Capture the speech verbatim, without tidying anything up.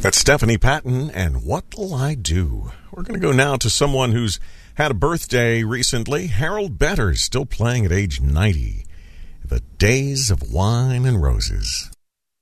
That's Stephanie Patton and What'll I Do? We're going to go now to someone who's had a birthday recently. Harold Betters, still playing at age ninety. The Days of Wine and Roses.